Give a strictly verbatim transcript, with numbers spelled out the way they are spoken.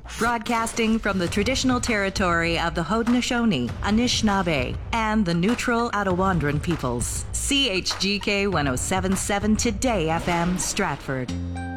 Broadcasting from the traditional territory of the Haudenosaunee, Anishinaabe, and the neutral Ottawandaran peoples. C H G K one oh seven point seven Today F M, Stratford.